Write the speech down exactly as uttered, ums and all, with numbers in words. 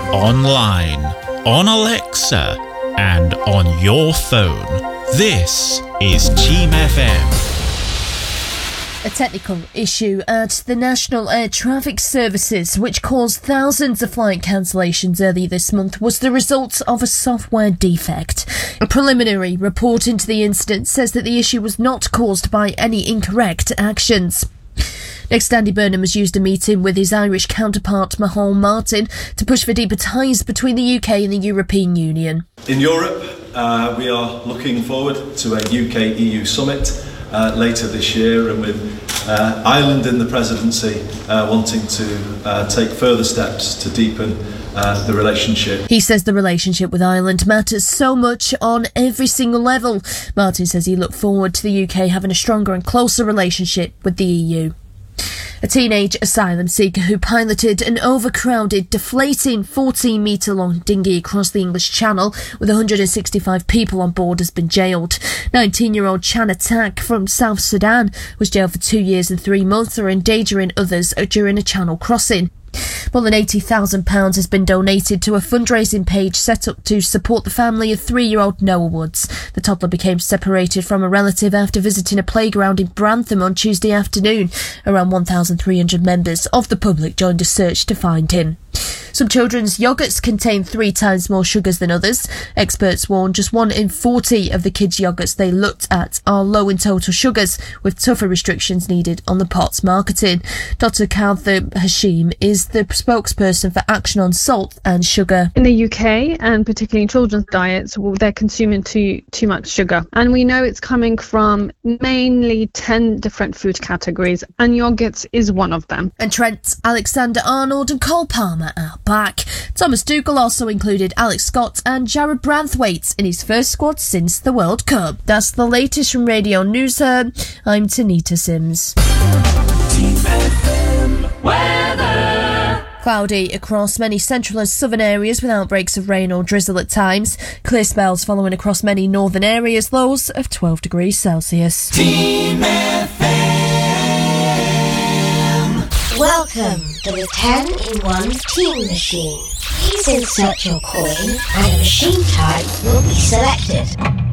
online, on Alexa, and on your phone. This is Team F M. A technical issue at the National Air Traffic Services, which caused thousands of flight cancellations early this month, was the result of a software defect. A preliminary report into the incident says that the issue was not caused by any incorrect actions. Next, Andy Burnham has used a meeting with his Irish counterpart Micheál Martin to push for deeper ties between the U K and the European Union. In Europe, uh, we are looking forward to a U K E U summit uh, later this year, and with uh, Ireland in the presidency uh, wanting to uh, take further steps to deepen uh, the relationship. He says the relationship with Ireland matters so much on every single level. Martin says he looked forward to the U K having a stronger and closer relationship with the E U. A teenage asylum seeker who piloted an overcrowded, deflating fourteen metre long dinghy across the English Channel with one hundred sixty-five people on board has been jailed. nineteen-year-old Chan Attack from South Sudan was jailed for two years and three months for endangering others during a channel crossing. More than eighty thousand pounds has been donated to a fundraising page set up to support the family of three-year-old Noah Woods. The toddler became separated from a relative after visiting a playground in Brantham on Tuesday afternoon. Around one thousand three hundred members of the public joined a search to find him. Some children's yoghurts contain three times more sugars than others. Experts warn just one in forty of the kids' yoghurts they looked at are low in total sugars, with tougher restrictions needed on the pot's marketing. Doctor Kauthar Hashim is the spokesperson for Action on Salt and Sugar. In the U K, and particularly in children's diets, well, they're consuming too too much sugar. And we know it's coming from mainly ten different food categories, and yoghurts is one of them. And Trent Alexander-Arnold and Cole Palmer are back. Thomas Tuchel also included Alex Scott and Jarrad Branthwaite in his first squad since the World Cup. That's the latest from Radio News Hub. I'm Tanita Sims. Team F M weather. Cloudy across many central and southern areas with outbreaks of rain or drizzle at times. Clear spells following across many northern areas, lows of twelve degrees Celsius. Team F M. Welcome to the ten in one Team Machine. Please insert your coin and a machine type will be selected.